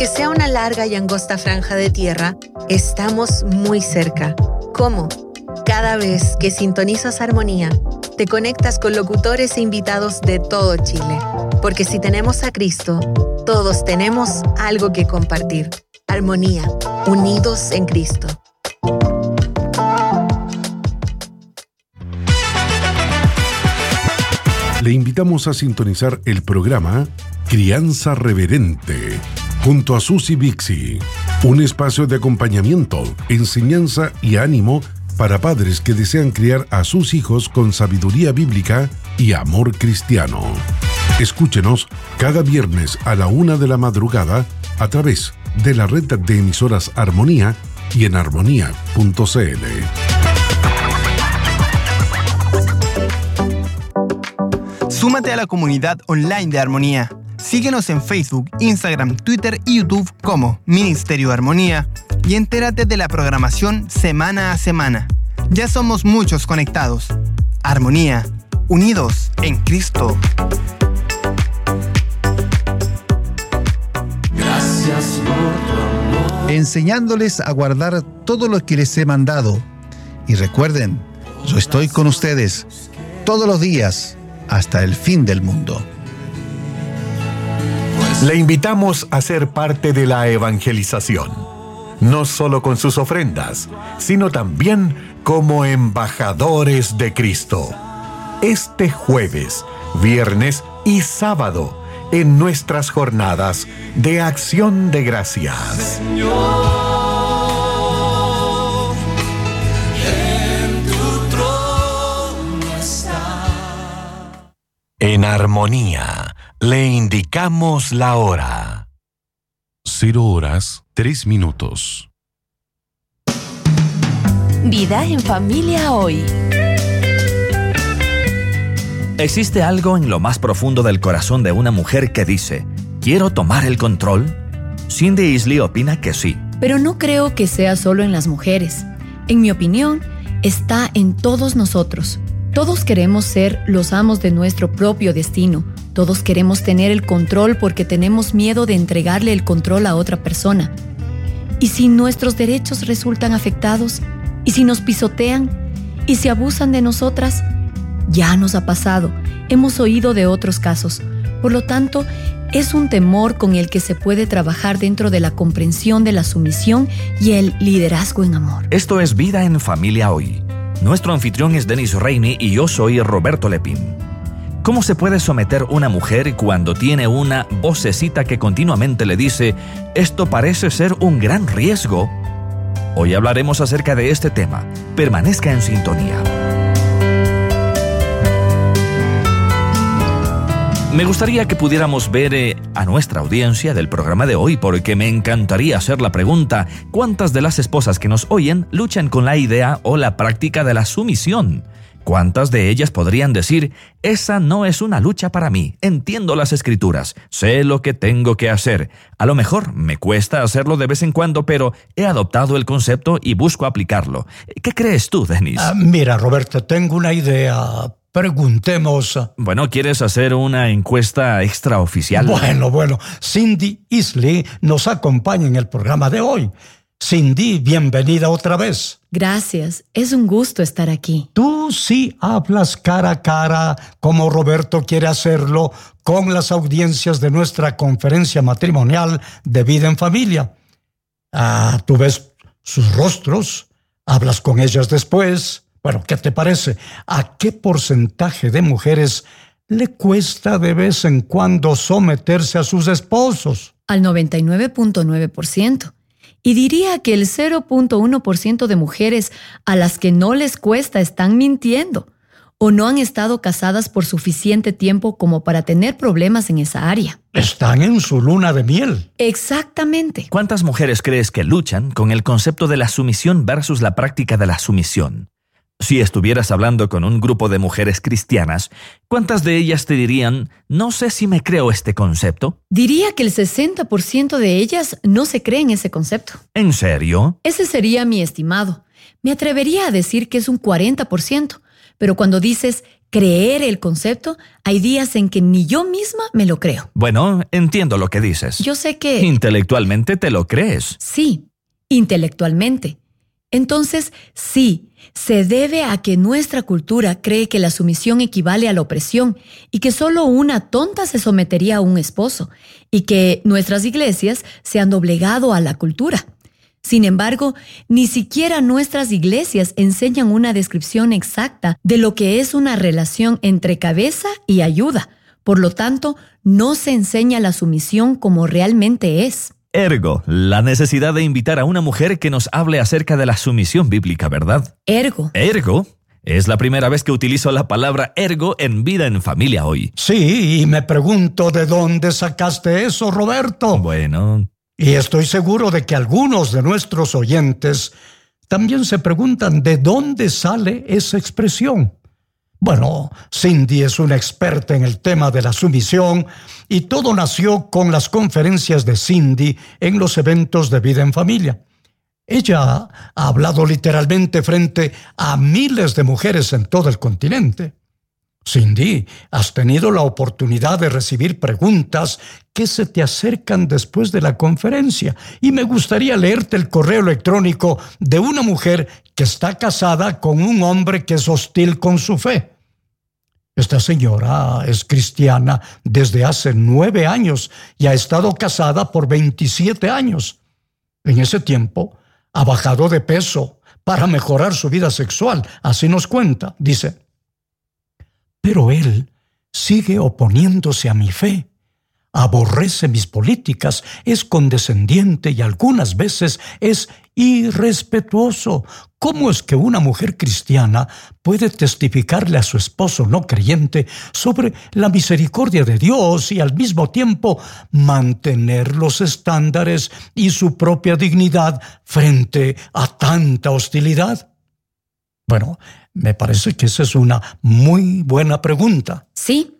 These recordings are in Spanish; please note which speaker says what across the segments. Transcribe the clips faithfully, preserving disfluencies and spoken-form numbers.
Speaker 1: Que sea una larga y angosta franja de tierra, estamos muy cerca. ¿Cómo? Cada vez que sintonizas Armonía, te conectas con locutores e invitados de todo Chile. Porque si tenemos a Cristo, todos tenemos algo que compartir. Armonía, unidos en Cristo.
Speaker 2: Le invitamos a sintonizar el programa Crianza Reverente, junto a Susi Bixi, un espacio de acompañamiento, enseñanza y ánimo para padres que desean criar a sus hijos con sabiduría bíblica y amor cristiano. Escúchenos cada viernes a la una de la madrugada a través de la red de emisoras Armonía y en armonía punto c l.
Speaker 3: Súmate a la comunidad online de Armonía. Síguenos en Facebook, Instagram, Twitter y YouTube como Ministerio Armonía y entérate de la programación semana a semana. Ya somos muchos conectados. Armonía, unidos en Cristo.
Speaker 4: Gracias por tu amor. Enseñándoles a guardar todo lo que les he mandado. Y recuerden, yo estoy con ustedes todos los días hasta el fin del mundo.
Speaker 5: Le invitamos a ser parte de la evangelización, no solo con sus ofrendas, sino también como embajadores de Cristo. Este jueves, viernes y sábado, en nuestras jornadas de Acción de Gracias. Señor. En Armonía, le indicamos la hora.
Speaker 2: Cero horas, tres minutos.
Speaker 6: Vida en familia hoy. ¿Existe algo en lo más profundo del corazón de una mujer que dice, quiero tomar el control? Cindy Isley opina que sí.
Speaker 7: Pero no creo que sea solo en las mujeres. En mi opinión, está en todos nosotros. Todos queremos ser los amos de nuestro propio destino. Todos queremos tener el control porque tenemos miedo de entregarle el control a otra persona. ¿Y si nuestros derechos resultan afectados? ¿Y si nos pisotean? ¿Y si abusan de nosotras? Ya nos ha pasado. Hemos oído de otros casos. Por lo tanto, es un temor con el que se puede trabajar dentro de la comprensión de la sumisión y el liderazgo en amor.
Speaker 6: Esto es Vida en Familia Hoy. Nuestro anfitrión es Dennis Reine y yo soy Roberto Lepín. ¿Cómo se puede someter una mujer cuando tiene una vocecita que continuamente le dice, esto parece ser un gran riesgo? Hoy hablaremos acerca de este tema. Permanezca en sintonía. Me gustaría que pudiéramos ver eh, a nuestra audiencia del programa de hoy porque me encantaría hacer la pregunta, ¿cuántas de las esposas que nos oyen luchan con la idea o la práctica de la sumisión? ¿Cuántas de ellas podrían decir, esa no es una lucha para mí, entiendo las escrituras, sé lo que tengo que hacer? A lo mejor me cuesta hacerlo de vez en cuando, pero he adoptado el concepto y busco aplicarlo. ¿Qué crees tú, Dennis?
Speaker 8: Ah, mira, Roberto, tengo una idea. Preguntemos.
Speaker 6: Bueno, ¿quieres hacer una encuesta extraoficial?
Speaker 8: Bueno, bueno. Cindy Isley nos acompaña en el programa de hoy. Cindy, bienvenida otra vez.
Speaker 7: Gracias. Es un gusto estar aquí.
Speaker 8: Tú sí hablas cara a cara, como Roberto quiere hacerlo, con las audiencias de nuestra conferencia matrimonial de Vida en Familia. Ah, tú ves sus rostros, hablas con ellas después. Bueno, ¿qué te parece? ¿A qué porcentaje de mujeres le cuesta de vez en cuando someterse a sus esposos?
Speaker 7: Al noventa y nueve punto nueve por ciento. Y diría que el cero punto uno por ciento de mujeres a las que no les cuesta están mintiendo o no han estado casadas por suficiente tiempo como para tener problemas en esa área.
Speaker 8: Están en su luna de miel.
Speaker 7: Exactamente.
Speaker 6: ¿Cuántas mujeres crees que luchan con el concepto de la sumisión versus la práctica de la sumisión? Si estuvieras hablando con un grupo de mujeres cristianas, ¿cuántas de ellas te dirían, no sé si me creo este concepto?
Speaker 7: Diría que el sesenta por ciento de ellas no se creen ese concepto.
Speaker 6: ¿En serio?
Speaker 7: Ese sería mi estimado. Me atrevería a decir que es un cuarenta por ciento, pero cuando dices, creer el concepto, hay días en que ni yo misma me lo creo.
Speaker 6: Bueno, entiendo lo que dices.
Speaker 7: Yo sé que...
Speaker 6: Intelectualmente te lo crees.
Speaker 7: Sí, intelectualmente. Entonces, sí, se debe a que nuestra cultura cree que la sumisión equivale a la opresión y que solo una tonta se sometería a un esposo y que nuestras iglesias se han doblegado a la cultura. Sin embargo, ni siquiera nuestras iglesias enseñan una descripción exacta de lo que es una relación entre cabeza y ayuda. Por lo tanto, no se enseña la sumisión como realmente es.
Speaker 6: Ergo, la necesidad de invitar a una mujer que nos hable acerca de la sumisión bíblica, ¿verdad?
Speaker 7: Ergo.
Speaker 6: Ergo. Es la primera vez que utilizo la palabra ergo en Vida en Familia hoy.
Speaker 8: Sí, y me pregunto de dónde sacaste eso, Roberto.
Speaker 6: Bueno.
Speaker 8: Y estoy seguro de que algunos de nuestros oyentes también se preguntan de dónde sale esa expresión. Bueno, Cindy es una experta en el tema de la sumisión y todo nació con las conferencias de Cindy en los eventos de Vida en Familia. Ella ha hablado literalmente frente a miles de mujeres en todo el continente. Cindy, has tenido la oportunidad de recibir preguntas que se te acercan después de la conferencia y me gustaría leerte el correo electrónico de una mujer que está casada con un hombre que es hostil con su fe. Esta señora es cristiana desde hace nueve años y ha estado casada por veintisiete años. En ese tiempo ha bajado de peso para mejorar su vida sexual, así nos cuenta, dice. Pero él sigue oponiéndose a mi fe, aborrece mis políticas, es condescendiente y algunas veces es irrespetuoso. ¿Cómo es que una mujer cristiana puede testificarle a su esposo no creyente sobre la misericordia de Dios y al mismo tiempo mantener los estándares y su propia dignidad frente a tanta hostilidad? Bueno, me parece que esa es una muy buena pregunta.
Speaker 7: Sí,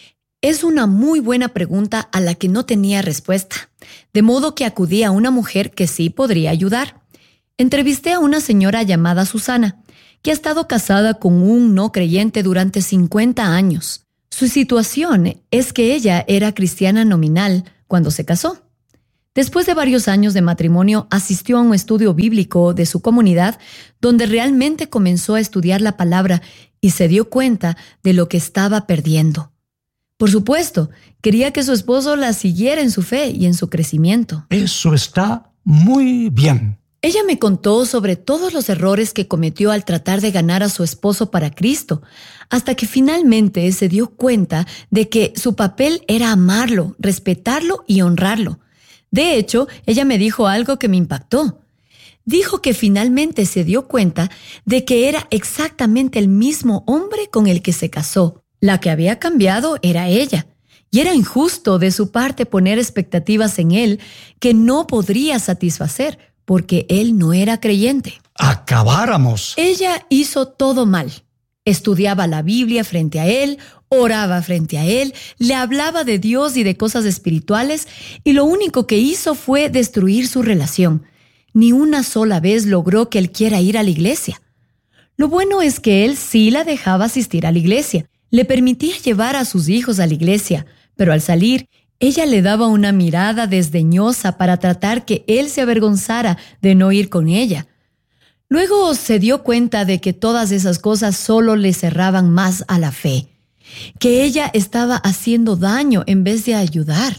Speaker 7: es una muy buena pregunta a la que no tenía respuesta, de modo que acudí a una mujer que sí podría ayudar. Entrevisté a una señora llamada Susana, que ha estado casada con un no creyente durante cincuenta años. Su situación es que ella era cristiana nominal cuando se casó. Después de varios años de matrimonio, asistió a un estudio bíblico de su comunidad, donde realmente comenzó a estudiar la palabra y se dio cuenta de lo que estaba perdiendo. Por supuesto, quería que su esposo la siguiera en su fe y en su crecimiento.
Speaker 8: Eso está muy bien.
Speaker 7: Ella me contó sobre todos los errores que cometió al tratar de ganar a su esposo para Cristo, hasta que finalmente se dio cuenta de que su papel era amarlo, respetarlo y honrarlo. De hecho, ella me dijo algo que me impactó. Dijo que finalmente se dio cuenta de que era exactamente el mismo hombre con el que se casó. La que había cambiado era ella, y era injusto de su parte poner expectativas en él que no podría satisfacer, porque él no era creyente.
Speaker 8: ¡Acabáramos!
Speaker 7: Ella hizo todo mal. Estudiaba la Biblia frente a él, oraba frente a él, le hablaba de Dios y de cosas espirituales, y lo único que hizo fue destruir su relación. Ni una sola vez logró que él quiera ir a la iglesia. Lo bueno es que él sí la dejaba asistir a la iglesia. Le permitía llevar a sus hijos a la iglesia, pero al salir, ella le daba una mirada desdeñosa para tratar que él se avergonzara de no ir con ella. Luego se dio cuenta de que todas esas cosas solo le cerraban más a la fe, que ella estaba haciendo daño en vez de ayudar.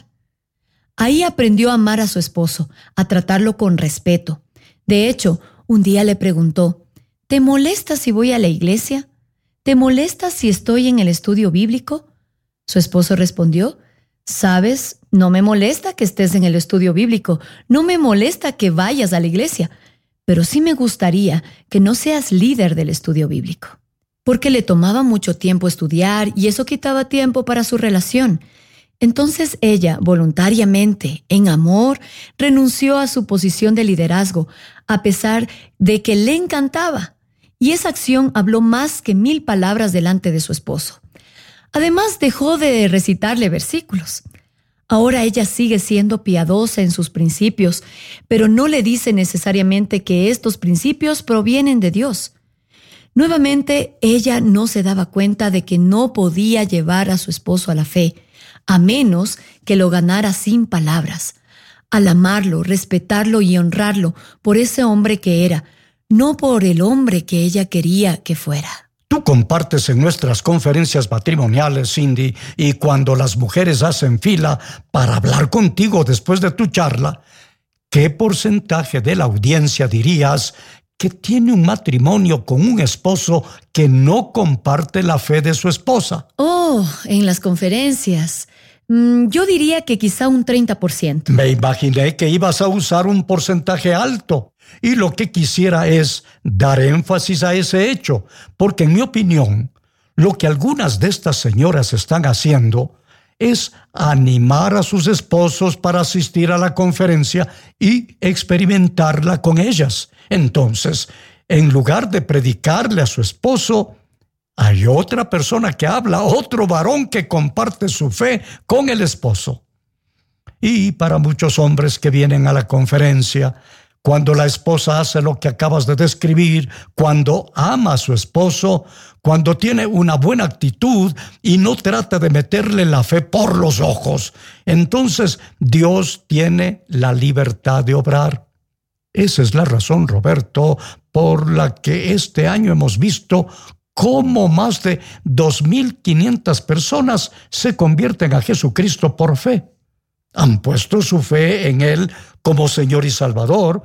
Speaker 7: Ahí aprendió a amar a su esposo, a tratarlo con respeto. De hecho, un día le preguntó, ¿te molesta si voy a la iglesia? ¿Te molesta si estoy en el estudio bíblico? Su esposo respondió, ¿sabes? No me molesta que estés en el estudio bíblico, no me molesta que vayas a la iglesia, pero sí me gustaría que no seas líder del estudio bíblico. Porque le tomaba mucho tiempo estudiar y eso quitaba tiempo para su relación. Entonces ella, voluntariamente, en amor, renunció a su posición de liderazgo, a pesar de que le encantaba. Y esa acción habló más que mil palabras delante de su esposo. Además, dejó de recitarle versículos. Ahora ella sigue siendo piadosa en sus principios, pero no le dice necesariamente que estos principios provienen de Dios. Nuevamente, ella no se daba cuenta de que no podía llevar a su esposo a la fe, a menos que lo ganara sin palabras. Al amarlo, respetarlo y honrarlo por ese hombre que era, no por el hombre que ella quería que fuera.
Speaker 8: Tú compartes en nuestras conferencias matrimoniales, Cindy, y cuando las mujeres hacen fila para hablar contigo después de tu charla, ¿qué porcentaje de la audiencia dirías que tiene un matrimonio con un esposo que no comparte la fe de su esposa?
Speaker 7: Oh, en las conferencias, mm, yo diría que quizá un treinta por ciento.
Speaker 8: Me imaginé que ibas a usar un porcentaje alto. Y lo que quisiera es dar énfasis a ese hecho, porque en mi opinión, lo que algunas de estas señoras están haciendo es animar a sus esposos para asistir a la conferencia y experimentarla con ellas. Entonces, en lugar de predicarle a su esposo, hay otra persona que habla, otro varón que comparte su fe con el esposo. Y para muchos hombres que vienen a la conferencia, cuando la esposa hace lo que acabas de describir, cuando ama a su esposo, cuando tiene una buena actitud y no trata de meterle la fe por los ojos, entonces Dios tiene la libertad de obrar. Esa es la razón, Roberto, por la que este año hemos visto cómo más de dos mil quinientas personas se convierten a Jesucristo por fe. Han puesto su fe en Él como Señor y Salvador,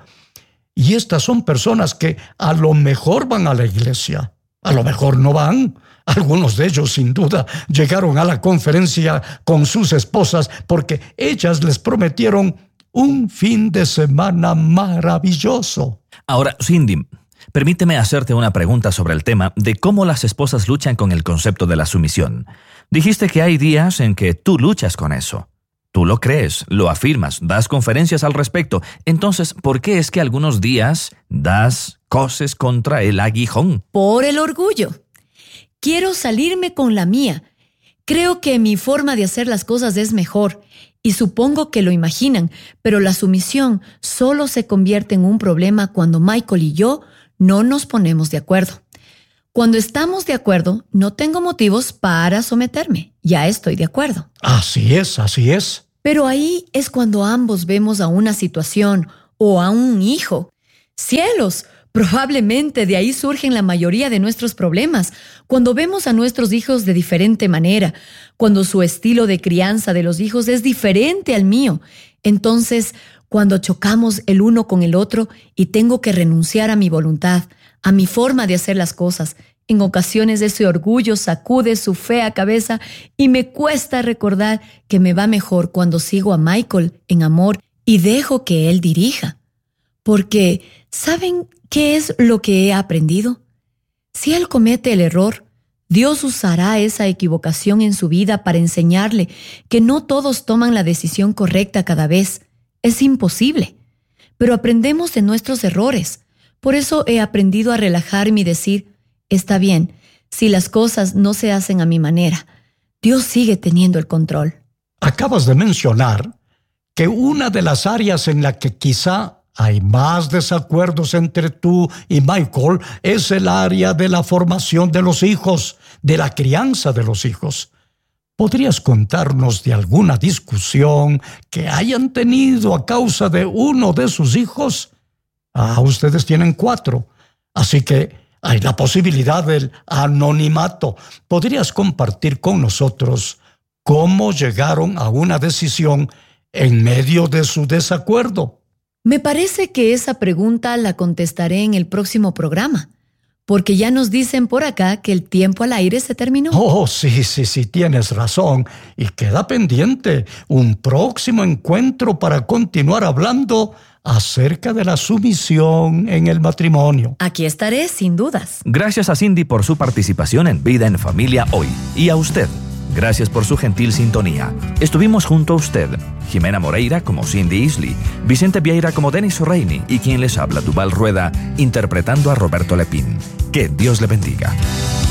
Speaker 8: y estas son personas que a lo mejor van a la iglesia, a lo mejor no van. Algunos de ellos sin duda llegaron a la conferencia con sus esposas porque ellas les prometieron un fin de semana maravilloso.
Speaker 6: Ahora, Cindy, permíteme hacerte una pregunta sobre el tema de cómo las esposas luchan con el concepto de la sumisión. Dijiste que hay días en que tú luchas con eso. Tú lo crees, lo afirmas, das conferencias al respecto. Entonces, ¿por qué es que algunos días das coces contra el aguijón?
Speaker 7: Por el orgullo. Quiero salirme con la mía. Creo que mi forma de hacer las cosas es mejor. Y supongo que lo imaginan, pero la sumisión solo se convierte en un problema cuando Michael y yo no nos ponemos de acuerdo. Cuando estamos de acuerdo, no tengo motivos para someterme. Ya estoy de acuerdo.
Speaker 8: Así es, así es.
Speaker 7: Pero ahí es cuando ambos vemos a una situación o a un hijo. ¡Cielos! Probablemente de ahí surgen la mayoría de nuestros problemas. Cuando vemos a nuestros hijos de diferente manera, cuando su estilo de crianza de los hijos es diferente al mío, entonces cuando chocamos el uno con el otro y tengo que renunciar a mi voluntad, a mi forma de hacer las cosas. En ocasiones ese orgullo sacude su fea cabeza y me cuesta recordar que me va mejor cuando sigo a Michael en amor y dejo que él dirija. Porque, ¿saben qué es lo que he aprendido? Si él comete el error, Dios usará esa equivocación en su vida para enseñarle que no todos toman la decisión correcta cada vez. Es imposible. Pero aprendemos de nuestros errores. Por eso he aprendido a relajarme y decir, está bien, si las cosas no se hacen a mi manera, Dios sigue teniendo el control.
Speaker 8: Acabas de mencionar que una de las áreas en la que quizá hay más desacuerdos entre tú y Michael es el área de la formación de los hijos, de la crianza de los hijos. ¿Podrías contarnos de alguna discusión que hayan tenido a causa de uno de sus hijos? Ah, ustedes tienen cuatro, así que hay la posibilidad del anonimato. ¿Podrías compartir con nosotros cómo llegaron a una decisión en medio de su desacuerdo?
Speaker 7: Me parece que esa pregunta la contestaré en el próximo programa, porque ya nos dicen por acá que el tiempo al aire se terminó.
Speaker 8: Oh, sí, sí, sí, tienes razón. Y queda pendiente un próximo encuentro para continuar hablando acerca de la sumisión en el matrimonio.
Speaker 7: Aquí estaré, sin dudas.
Speaker 6: Gracias a Cindy por su participación en Vida en Familia hoy. Y a usted, gracias por su gentil sintonía. Estuvimos junto a usted, Jimena Moreira como Cindy Isley, Vicente Vieira como Denis O'Reilly y quien les habla, Duval Rueda, interpretando a Roberto Lepín. Que Dios le bendiga.